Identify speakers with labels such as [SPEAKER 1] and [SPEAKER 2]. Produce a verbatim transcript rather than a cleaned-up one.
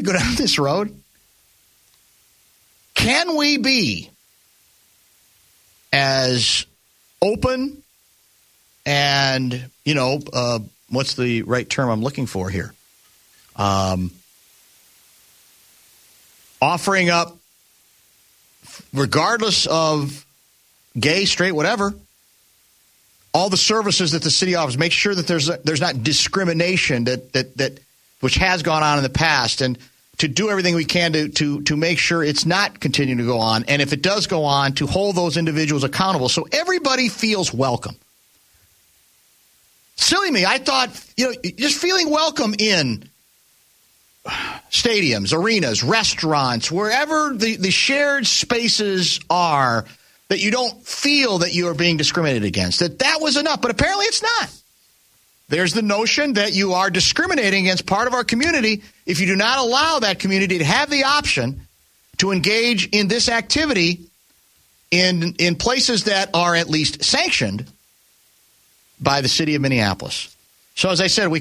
[SPEAKER 1] to go down this road? Can we be as open and, you know, uh, what's the right term I'm looking for here? Um, offering up, regardless of gay, straight, whatever, all the services that the city offers. Make sure that there's a, there's not discrimination that that that which has gone on in the past, and to do everything we can to to to make sure it's not continuing to go on, and if it does go on, to hold those individuals accountable so everybody feels welcome. Silly me, I thought, you know, just feeling welcome in stadiums, arenas, restaurants, wherever the, the shared spaces are, that you don't feel that you are being discriminated against, that that was enough. But apparently it's not. There's the notion that you are discriminating against part of our community if you do not allow that community to have the option to engage in this activity in, in places that are at least sanctioned by the city of Minneapolis. So as I said, we